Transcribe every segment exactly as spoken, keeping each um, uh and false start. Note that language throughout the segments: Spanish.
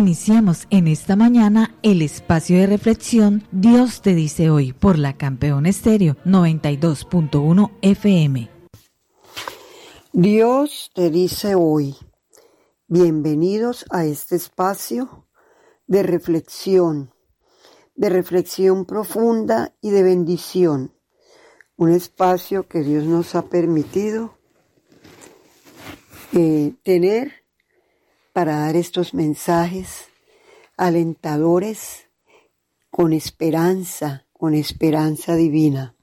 iniciamos en esta mañana el espacio de reflexión Dios te dice hoy por la Campeón Estéreo noventa y dos punto uno F M. Dios te dice hoy. Bienvenidos a este espacio de reflexión, de reflexión profunda y de bendición. Un espacio que Dios nos ha permitido eh, tener para dar estos mensajes alentadores con esperanza, con esperanza divina.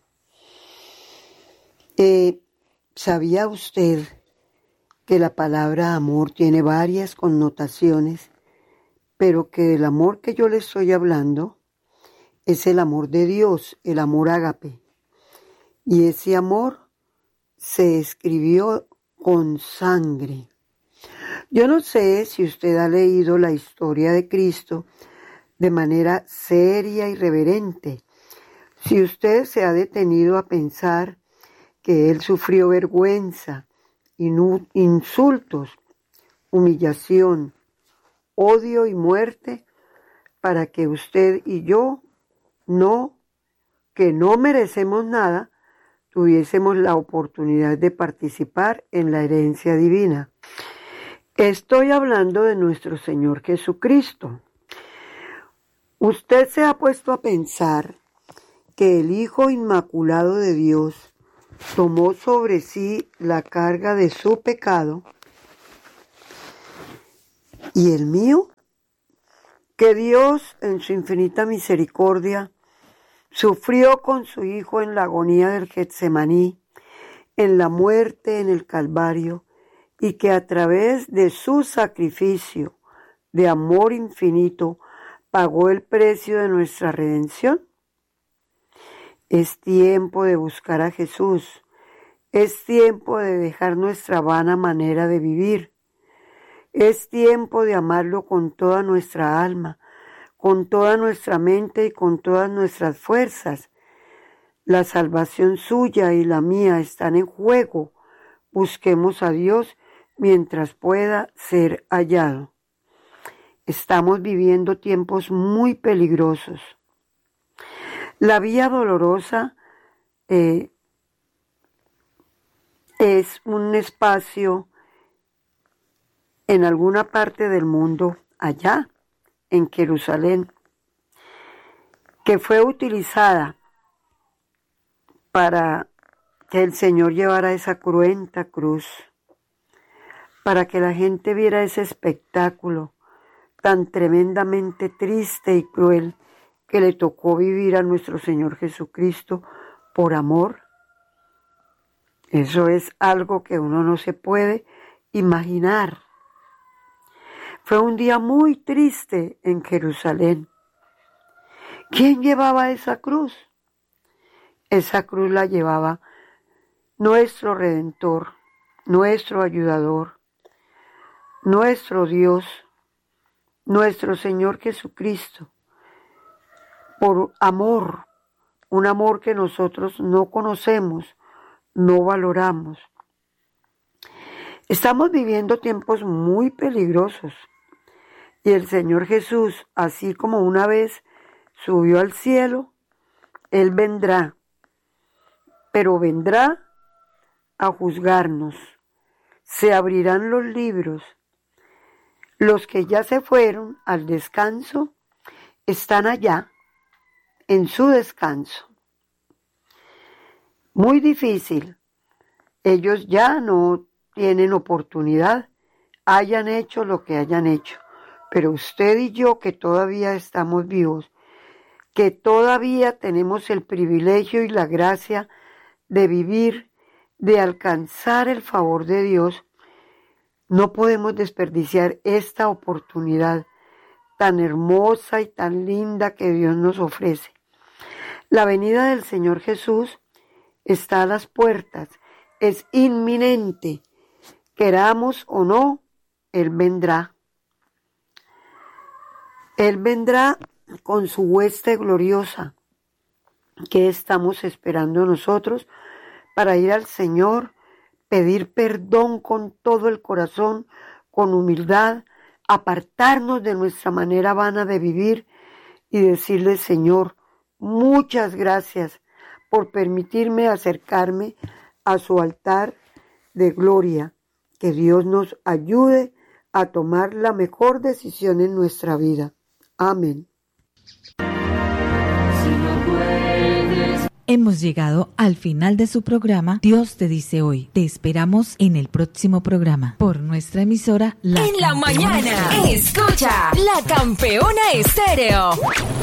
Eh, ¿Sabía usted que la palabra amor tiene varias connotaciones, pero que el amor que yo le estoy hablando es el amor de Dios, el amor ágape? Y ese amor se escribió con sangre. Yo no sé si usted ha leído la historia de Cristo de manera seria y reverente, si usted se ha detenido a pensar que Él sufrió vergüenza, insultos, humillación, odio y muerte para que usted y yo, no, que no merecemos nada, tuviésemos la oportunidad de participar en la herencia divina. Estoy hablando de nuestro Señor Jesucristo. Usted se ha puesto a pensar que el Hijo Inmaculado de Dios tomó sobre sí la carga de su pecado y el mío, que Dios en su infinita misericordia sufrió con su Hijo en la agonía del Getsemaní, en la muerte en el Calvario, y que a través de su sacrificio de amor infinito pagó el precio de nuestra redención. Es tiempo de buscar a Jesús. Es tiempo de dejar nuestra vana manera de vivir. Es tiempo de amarlo con toda nuestra alma, con toda nuestra mente y con todas nuestras fuerzas. La salvación suya y la mía están en juego. Busquemos a Dios mientras pueda ser hallado. Estamos viviendo tiempos muy peligrosos. La vía dolorosa eh, es un espacio en alguna parte del mundo, allá en Jerusalén, que fue utilizada para que el Señor llevara esa cruenta cruz, para que la gente viera ese espectáculo tan tremendamente triste y cruel que le tocó vivir a nuestro Señor Jesucristo por amor. Eso es algo que uno no se puede imaginar. Fue un día muy triste en Jerusalén. ¿Quién llevaba esa cruz? Esa cruz la llevaba nuestro Redentor, nuestro Ayudador, nuestro Dios, nuestro Señor Jesucristo, por amor, un amor que nosotros no conocemos, no valoramos. Estamos viviendo tiempos muy peligrosos y el Señor Jesús, así como una vez subió al cielo, Él vendrá, pero vendrá a juzgarnos. Se abrirán los libros. Los que ya se fueron al descanso están allá, en su descanso. Muy difícil. Ellos ya no tienen oportunidad, hayan hecho lo que hayan hecho. Pero usted y yo, que todavía estamos vivos, que todavía tenemos el privilegio y la gracia de vivir, de alcanzar el favor de Dios, no podemos desperdiciar esta oportunidad tan hermosa y tan linda que Dios nos ofrece. La venida del Señor Jesús está a las puertas, es inminente. Queramos o no, Él vendrá. Él vendrá con su hueste gloriosa. ¿Qué estamos esperando nosotros para ir al Señor, pedir perdón con todo el corazón, con humildad, apartarnos de nuestra manera vana de vivir y decirle, Señor, muchas gracias por permitirme acercarme a su altar de gloria. Que Dios nos ayude a tomar la mejor decisión en nuestra vida. Amén. Hemos llegado al final de su programa Dios te dice hoy. Te esperamos en el próximo programa por nuestra emisora La En la mañana, escucha La Campeona Estéreo.